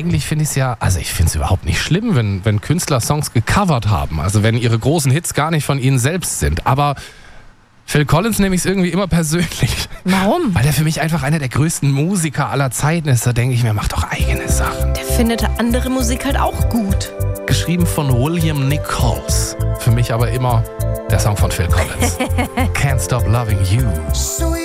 eigentlich finde ich es ja, also ich finde es überhaupt nicht schlimm, wenn Künstler Songs gecovert haben. Also wenn ihre großen Hits gar nicht von ihnen selbst sind. Aber Phil Collins nehme ich es irgendwie immer persönlich. Warum? Weil er für mich einfach einer der größten Musiker aller Zeiten ist. Da denke ich mir, mach doch eigene Sachen. Der findet andere Musik halt auch gut. Geschrieben von William Nichols. Für mich aber immer der Song von Phil Collins. Can't Stop Loving You.